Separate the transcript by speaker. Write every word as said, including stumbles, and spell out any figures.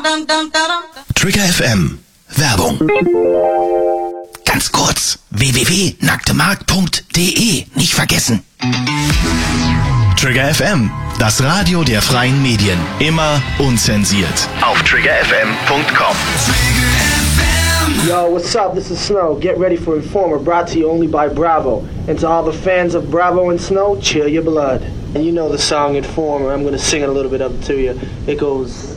Speaker 1: Trigger F M. Werbung. Ganz kurz. w w w punkt nacktemarkt punkt d e. Nicht vergessen. Trigger F M. Das Radio der freien Medien. Immer unzensiert. Auf trigger f m punkt com.
Speaker 2: Yo, what's up? This is Snow. Get ready for Informer, brought to you only by Bravo. And to all the fans of Bravo and Snow, chill your blood. And you know the song Informer. I'm going to sing it a little bit of it to you. It goes...